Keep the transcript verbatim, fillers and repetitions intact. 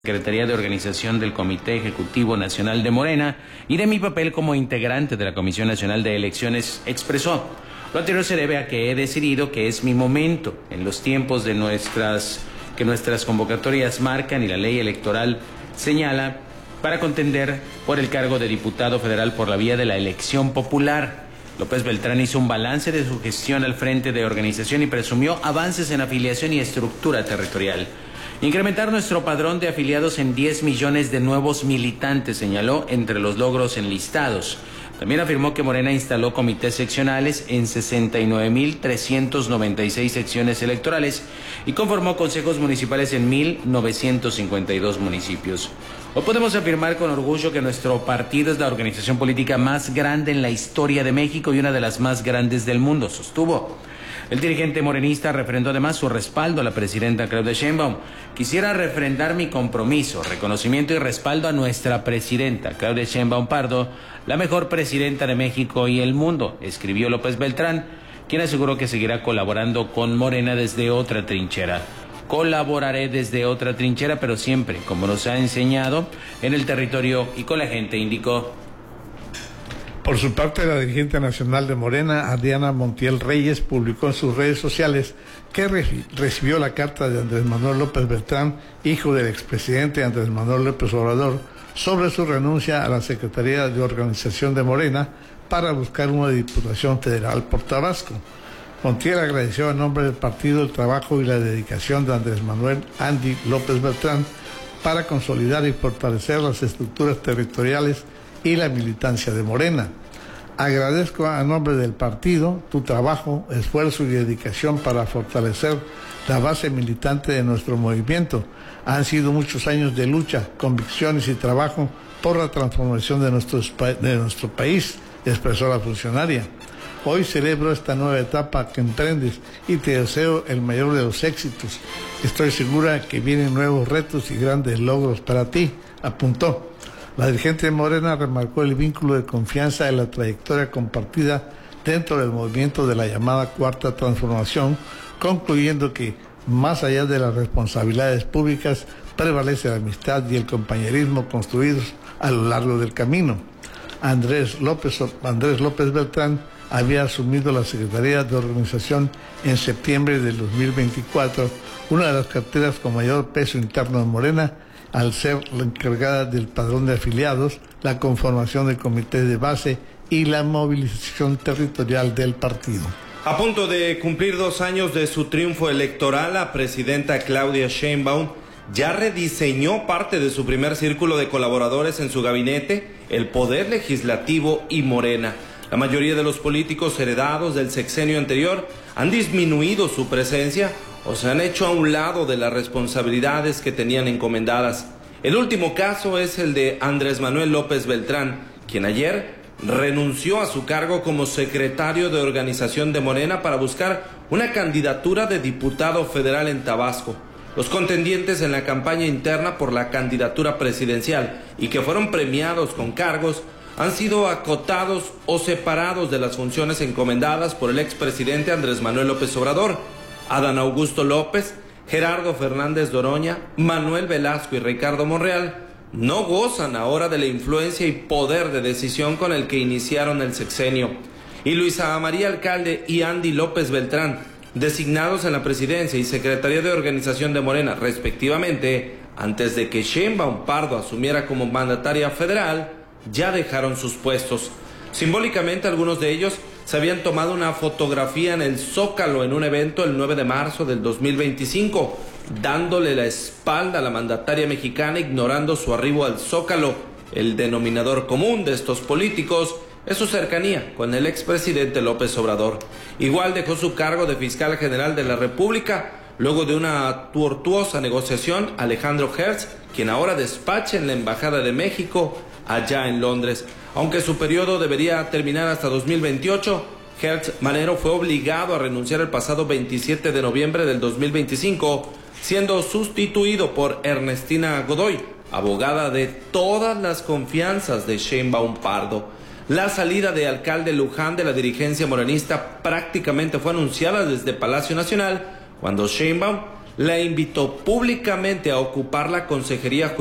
Secretaría de Organización del Comité Ejecutivo Nacional de Morena y de mi papel como integrante de la Comisión Nacional de Elecciones, expresó: lo anterior se debe a que he decidido que es mi momento, en los tiempos de nuestras que nuestras convocatorias marcan y la ley electoral señala, para contender por el cargo de diputado federal por la vía de la elección popular. López Beltrán hizo un balance de su gestión al frente de organización y presumió avances en afiliación y estructura territorial. Incrementar nuestro padrón de afiliados en diez millones de nuevos militantes, señaló, entre los logros enlistados. También afirmó que Morena instaló comités seccionales en sesenta y nueve mil trescientas noventa y seis secciones electorales y conformó consejos municipales en mil novecientos cincuenta y dos municipios. Hoy podemos afirmar con orgullo que nuestro partido es la organización política más grande en la historia de México y una de las más grandes del mundo, sostuvo. El dirigente morenista refrendó además su respaldo a la presidenta Claudia Sheinbaum. Quisiera refrendar mi compromiso, reconocimiento y respaldo a nuestra presidenta Claudia Sheinbaum Pardo, la mejor presidenta de México y el mundo, escribió López Beltrán, quien aseguró que seguirá colaborando con Morena desde otra trinchera. Colaboraré desde otra trinchera, pero siempre, como nos ha enseñado, en el territorio y con la gente, indicó. Por su parte, la dirigente nacional de Morena, Adriana Montiel Reyes, publicó en sus redes sociales que re recibió la carta de Andrés Manuel López Beltrán, hijo del expresidente Andrés Manuel López Obrador, sobre su renuncia a la Secretaría de Organización de Morena para buscar una diputación federal por Tabasco. Montiel agradeció en nombre del partido el trabajo y la dedicación de Andrés Manuel Andy López Beltrán para consolidar y fortalecer las estructuras territoriales y la militancia de Morena. Agradezco a nombre del partido tu trabajo, esfuerzo y dedicación para fortalecer la base militante de nuestro movimiento. Han sido muchos años de lucha, convicciones y trabajo por la transformación de nuestro, de nuestro país, expresó la funcionaria. Hoy celebro esta nueva etapa que emprendes y te deseo el mayor de los éxitos. Estoy segura que vienen nuevos retos y grandes logros para ti, apuntó. La dirigente de Morena remarcó el vínculo de confianza en la trayectoria compartida dentro del movimiento de la llamada Cuarta Transformación, concluyendo que, más allá de las responsabilidades públicas, prevalece la amistad y el compañerismo construidos a lo largo del camino. Andrés López, Andrés López Beltrán había asumido la Secretaría de Organización en septiembre del dos mil veinticuatro, una de las carteras con mayor peso interno de Morena, al ser la encargada del padrón de afiliados, la conformación de comités de base y la movilización territorial del partido. A punto de cumplir dos años de su triunfo electoral, la presidenta Claudia Sheinbaum ya rediseñó parte de su primer círculo de colaboradores en su gabinete, el Poder Legislativo y Morena. La mayoría de los políticos heredados del sexenio anterior han disminuido su presencia o se han hecho a un lado de las responsabilidades que tenían encomendadas. El último caso es el de Andrés Manuel López Beltrán, quien ayer renunció a su cargo como secretario de Organización de Morena para buscar una candidatura de diputado federal en Tabasco. Los contendientes en la campaña interna por la candidatura presidencial y que fueron premiados con cargos han sido acotados o separados de las funciones encomendadas por el expresidente Andrés Manuel López Obrador. Adán Augusto López, Gerardo Fernández Doroña, Manuel Velasco y Ricardo Monreal no gozan ahora de la influencia y poder de decisión con el que iniciaron el sexenio. Y Luisa María Alcalde y Andy López Beltrán, designados en la presidencia y Secretaría de Organización de Morena, respectivamente, antes de que Sheinbaum Pardo asumiera como mandataria federal, ya dejaron sus puestos. Simbólicamente, algunos de ellos se habían tomado una fotografía en el Zócalo en un evento el nueve de marzo del dos mil veinticinco, dándole la espalda a la mandataria mexicana, ignorando su arribo al Zócalo. El denominador común de estos políticos es su cercanía con el expresidente López Obrador. Igual dejó su cargo de fiscal general de la República, luego de una tortuosa negociación, Alejandro Hertz, quien ahora despacha en la Embajada de México allá en Londres. Aunque su periodo debería terminar hasta dos mil veintiocho, Hertz Manero fue obligado a renunciar el pasado veintisiete de noviembre del dos mil veinticinco, siendo sustituido por Ernestina Godoy, abogada de todas las confianzas de Sheinbaum Pardo. La salida de alcalde Luján de la dirigencia morenista prácticamente fue anunciada desde Palacio Nacional, cuando Sheinbaum la invitó públicamente a ocupar la Consejería